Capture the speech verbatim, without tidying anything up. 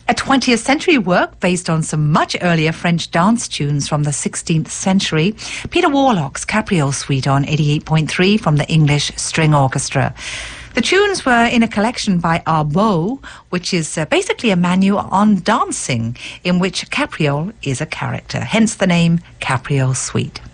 A twentieth century work based on some much earlier French dance tunes from the sixteenth century, Peter Warlock's Capriole Suite on eighty-eight point three from the English String Orchestra. The tunes were in a collection by Arbaud, which is uh, basically a manual on dancing, in which Capriole is a character, hence the name Capriole Suite.